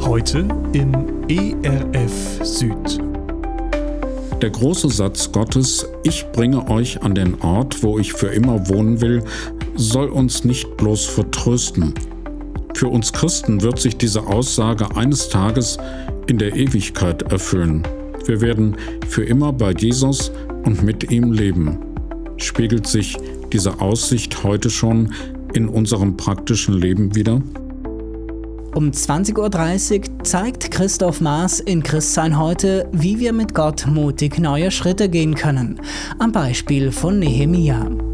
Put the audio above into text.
Heute im ERF Süd. Der große Satz Gottes, ich bringe euch an den Ort, wo ich für immer wohnen will, soll uns nicht bloß vertrösten. Für uns Christen wird sich diese Aussage eines Tages in der Ewigkeit erfüllen. Wir werden für immer bei Jesus und mit ihm leben. Spiegelt sich diese Aussicht heute schon in unserem praktischen Leben wider? Um 20.30 Uhr zeigt Christoph Maas in Christsein heute, wie wir mit Gott mutig neue Schritte gehen können. Am Beispiel von Nehemia.